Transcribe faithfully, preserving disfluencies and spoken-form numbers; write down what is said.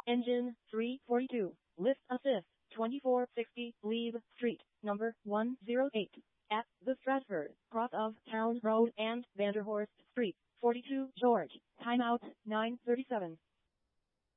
Engine three forty-two. Lift assist twenty-four sixty Glebe Street, number one oh eight. At the Stratford, cross of Town Road and Vanderhorst Street. forty-two George. Timeout nine thirty-seven.